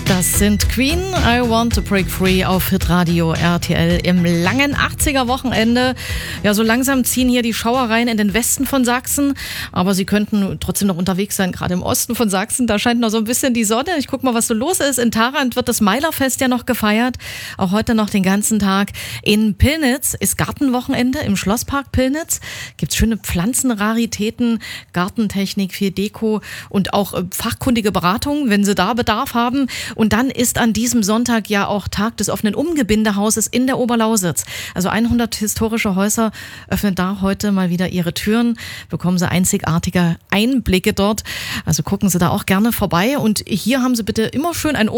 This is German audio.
Das sind Queen, I Want to Break Free auf Hitradio RTL im langen 80er-Wochenende. Ja, so langsam ziehen hier die Schauereien in den Westen von Sachsen, aber sie könnten trotzdem noch unterwegs sein, gerade im Osten von Sachsen. Da scheint noch so ein bisschen die Sonne. Ich gucke mal, was so los ist. In Tharandt wird das Meilerfest ja noch gefeiert, auch heute noch den ganzen Tag. In Pillnitz ist Gartenwochenende im Schlosspark Pillnitz. Gibt's schöne Pflanzenraritäten, Gartentechnik, viel Deko und auch fachkundige Beratung, wenn Sie da Bedarf haben. Und dann ist an diesem Sonntag ja auch Tag des offenen Umgebindehauses in der Oberlausitz. Also 100 historische Häuser öffnen da heute mal wieder ihre Türen. Bekommen Sie einzigartige Einblicke dort. Also gucken Sie da auch gerne vorbei. Und hier haben Sie bitte immer schön ein